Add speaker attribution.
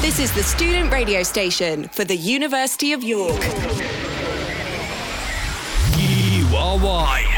Speaker 1: This is the student radio station for the University of York.
Speaker 2: You are wide.